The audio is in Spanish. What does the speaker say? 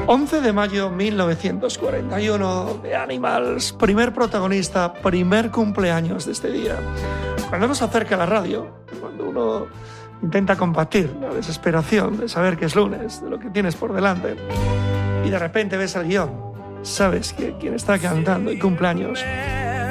11 de mayo 1941, de Animals, primer protagonista, primer cumpleaños de este día. Cuando uno se acerca a la radio, cuando uno intenta combatir la desesperación de saber que es lunes, de lo que tienes por delante, y de repente ves el guión, sabes que quien está cantando el cumpleaños